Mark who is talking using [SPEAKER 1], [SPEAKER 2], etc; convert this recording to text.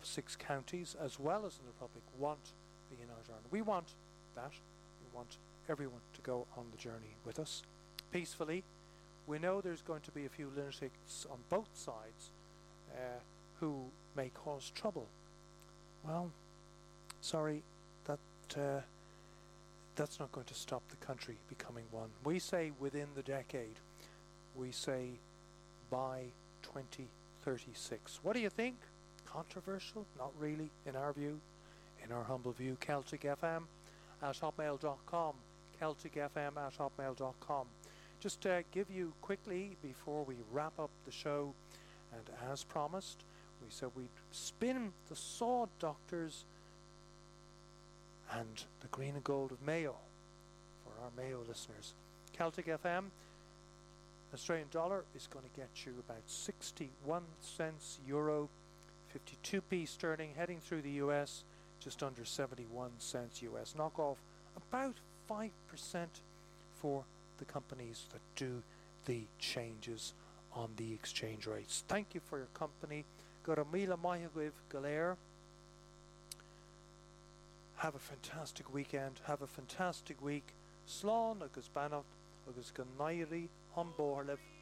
[SPEAKER 1] of 6 counties, as well as in the Republic, want the United Ireland. We want that. We want everyone to go on the journey with us peacefully. We know there's going to be a few lunatics on both sides who may cause trouble. Well, sorry, that's not going to stop the country becoming one. We say within the decade. We say by 2036. What do you think? Controversial? Not really, in our view, in our humble view. CelticFM at hotmail.com. CelticFM at hotmail.com. Just give you quickly before we wrap up the show, and as promised, we said we'd spin the Saw Doctors and the green and gold of Mayo for our Mayo listeners. Celtic FM, Australian dollar is going to get you about 61 cents euro, 52p sterling, heading through the US, just under 71 cents US. Knock off about 5% for the companies that do the changes on the exchange rates. Thank you for your company. Go to Mila Maihagwiv Galer. Have a fantastic weekend. Have a fantastic week. Slán agus bannacht agus go nairi an bórlibh